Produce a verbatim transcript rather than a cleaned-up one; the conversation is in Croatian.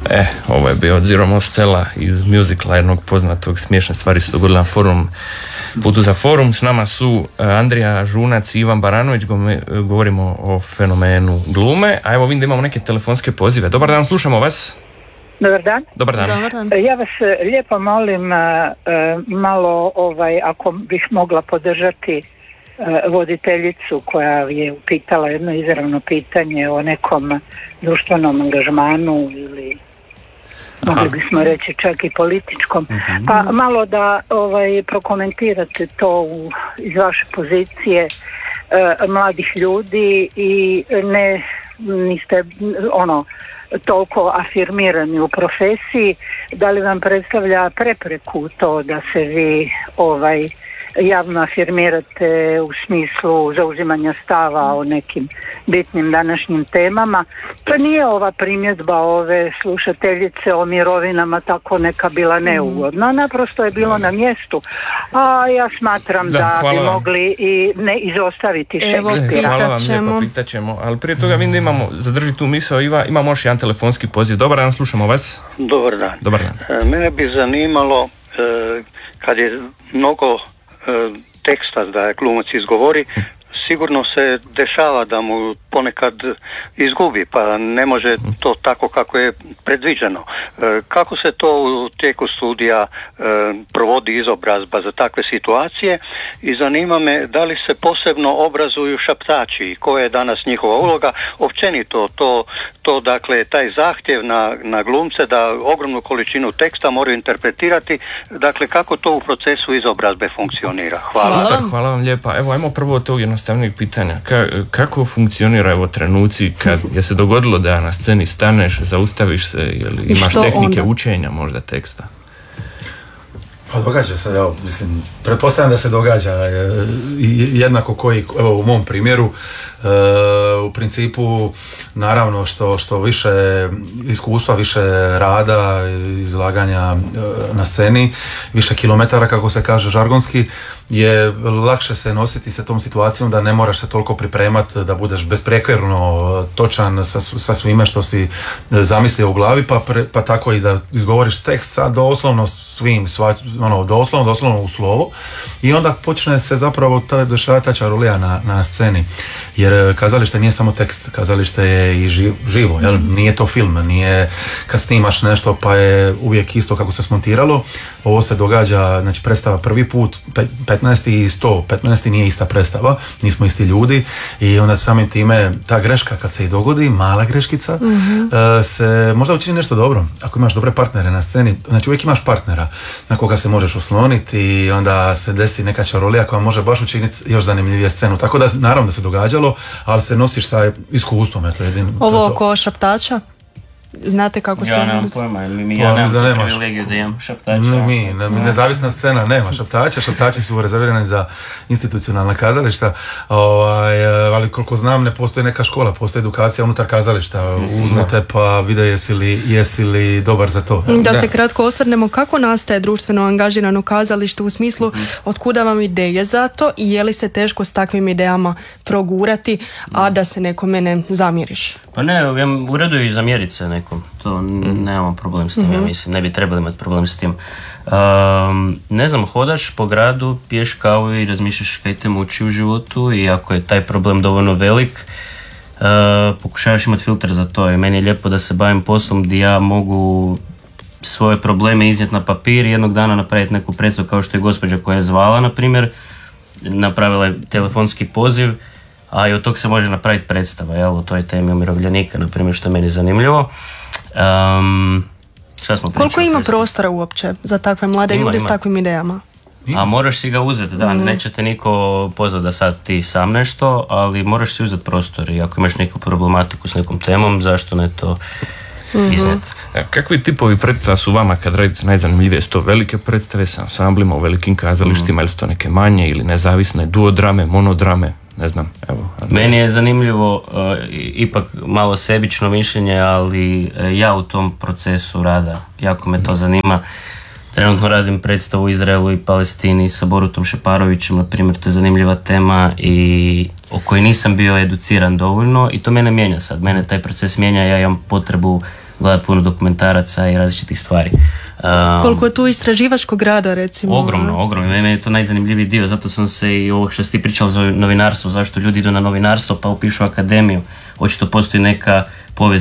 E, ovo je bio Zero Mostela iz musicala jednog poznatog, smiješne stvari su dogodile na forum, putu za forum. S nama su Andrija Žunac i Ivan Baranović, govorimo o fenomenu glume, a evo vidim da imamo neke telefonske pozive. Dobar dan, slušamo vas. Dobar dan. Dobar dan. Dobar dan. Ja vas lijepo molim malo, ovaj, ako bih mogla podržati voditeljicu koja je upitala jedno izravno pitanje o nekom društvenom angažmanu ili Aha. mogli bismo reći čak i političkom. Uh-huh. Pa malo da ovaj, prokomentirate to u, iz vaše pozicije uh, mladih ljudi i ne niste ono toliko afirmirani u profesiji, da li vam predstavlja prepreku to da se vi ovaj javno afirmirate u smislu zauzimanja stava o nekim bitnim današnjim temama. To nije ova primjedba ove slušateljice o mirovinama tako neka bila neugodna, naprosto je bilo na mjestu, a ja smatram da, da bi vam. mogli i ne izostaviti Šekspira. Hvala vam lijepo, pitat ćemo, ali prije toga vidim da imamo, zadrži tu misao, Iva, imamo još jedan telefonski poziv. Dobar dan, slušamo vas. Dobar dan. Dobar dan. Mene bi zanimalo kad je mnogo teksta da glumac izgovori, sigurno se dešava da mu ponekad izgubi, pa ne može to tako kako je predviđeno. Kako se to u tijeku studija provodi izobrazba za takve situacije i zanima me da li se posebno obrazuju šaptači i koja je danas njihova uloga, općenito to, to dakle taj zahtjev na, na glumce da ogromnu količinu teksta moraju interpretirati, dakle kako to u procesu izobrazbe funkcionira. Hvala. Hvala vam, Hvala vam lijepa. Evo ajmo prvo od tog jednostavnog pitanja. Ka, kako funkcionira evo trenuci kad je se dogodilo da na sceni staneš, zaustaviš se ili imaš tehnike onda? učenja možda teksta? Pa događa se, evo, mislim, pretpostavljam da se događa jednako koji, evo u mom primjeru, e, u principu naravno što, što više iskustva, više rada, izlaganja na sceni, više kilometara kako se kaže žargonski, je lakše se nositi sa tom situacijom da ne moraš se toliko pripremati da budeš besprijekorno točan sa, sa svime što si zamislio u glavi, pa, pre, pa tako i da izgovoriš tekst sa doslovno svim, sva, ono, doslovno, doslovno u slovo i onda počne se zapravo ta, dešava ta čarolija na, na sceni. Jer kazalište nije samo tekst, kazalište je i živ, živo, jel? Nije to film, nije kad snimaš nešto pa je uvijek isto kako se smontiralo. Ovo se događa, znači predstava prvi put, petnaesti i sto, petnaesti nije ista predstava, nismo isti ljudi i onda samim time ta greška kad se i dogodi, mala greškica, mm-hmm. se možda učini nešto dobro. Ako imaš dobre partnere na sceni, znači uvijek imaš partnera na koga se možeš osloniti i onda se desi neka čarolija koja može baš učiniti još zanimljivije scenu. Tako da naravno da se događalo, ali se nosiš sa iskustvom. Eto, jedin, Ovo oko šaptača? Znate kako se... Ja nemam pojma, mi, mi ja nemam privilegiju da imam šaptača. Ne, mi, ne, ne. Nezavisna scena nema šaptača, šaptači su rezervirani za institucionalna kazališta, ovaj, ali koliko znam ne postoji neka škola, postoji edukacija unutar kazališta, uzmete pa vide jesi li, jesi li dobar za to. Da, da se kratko osvrnemo, kako nastaje društveno angažirano kazalište u smislu mm. otkuda vam ideje za to i je li se teško s takvim idejama progurati, a da se nekome ne zamjeriš? Pa ne, ja u redu i zamjeriti se nekom, to mm. nemamo problem s tim, mm-hmm. ja mislim, ne bi trebali imati problem s tim. Um, ne znam, hodaš po gradu, piješ kavu i razmišljaš kaj te muči u životu i ako je taj problem dovoljno velik, uh, pokušavaš imati filter za to i meni je lijepo da se bavim poslom gdje ja mogu svoje probleme iznijeti na papir i jednog dana napraviti neku predstavu kao što je gospođa koja je zvala, na primjer, napravila je telefonski poziv, a i od tog se može napraviti predstava, jel, o toj temi umirovljenika, na primjer, što je meni zanimljivo. Um, Koliko ima prostora uopće za takve mlade ima, ljude ima. S takvim idejama? A moraš si ga uzeti, da, mm. neće te niko pozvati da sad ti sam nešto, ali moraš si uzeti prostor i ako imaš neku problematiku s nekom temom, zašto ne to mm-hmm. iznijeti. Kakvi tipovi predstava su vama kad radite najzanimljivije? Su to velike predstave sa ansamblima u velikim kazalištima mm. ili su to neke manje ili nezavisne, duodrame, monodrame? Ne znam, evo. Meni je zanimljivo, uh, ipak malo sebično mišljenje, ali uh, ja u tom procesu rada, jako me to zanima. Trenutno radim predstavu u Izraelu i Palestini sa Borutom Šeparovićem, na primjer, to je zanimljiva tema i o kojoj nisam bio educiran dovoljno i to mene mijenja sad. Mene taj proces mijenja, ja imam potrebu gledati puno dokumentaraca i različitih stvari. Um, Koliko je tu istraživačkog rada, recimo? Ogromno, ogromno. Meni je to najzanimljiviji dio, zato sam se i ovog što si ti pričao za novinarstvo, zašto ljudi idu na novinarstvo pa upišu akademiju. Očito postoji neka poveznica